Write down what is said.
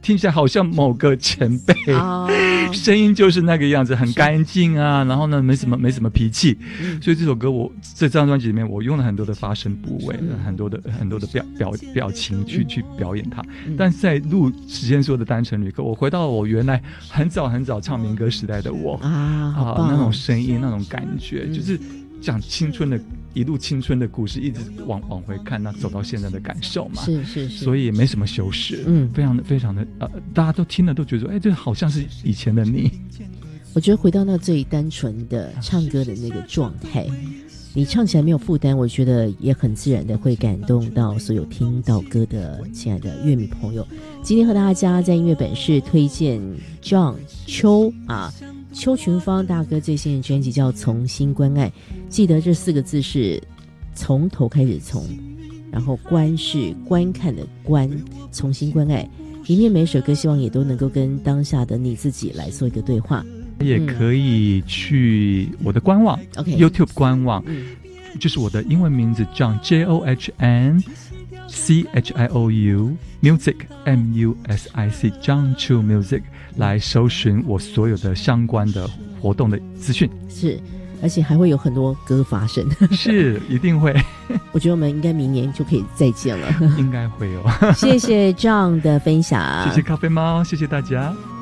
听起来好像某个前辈，声音就是那个样子，很干净啊，然后呢没什么脾气，所以这首歌我在这张专辑里面我用了很多的发声部位，很多的表情去表演它。但是在录时间说的单程旅客，我回到了我原来很早唱民歌时代的我那种声音，那种感觉，就是讲青春的一路青春的故事，一直往回看，那走到现在的感受嘛，是，所以也没什么修饰，非常的大家都听了都觉得说，这好像是以前的你。 我觉得回到那最单纯的唱歌的那个状态，你唱起来没有负担，我觉得也很自然的会感动到所有听到歌的亲爱的乐迷朋友。今天和大家在音乐本事推荐 John 邱群芳大哥最新的专辑叫《从心关爱》，记得这4个字是从头开始然后观是观看的观，从心关爱。里面每首歌希望也都能够跟当下的你自己来做一个对话。 也可以去我的官网YouTube 官网，就是我的英文名字 John JOHN CHIOU Music MUSIC John Chu Music 来搜寻我所有的相关的活动的资讯。 是，而且还会有很多歌发生。 是，一定会。 我觉得我们应该明年就可以再见了。 应该会哦。 谢谢 John 的分享， 谢谢咖啡猫，谢谢大家。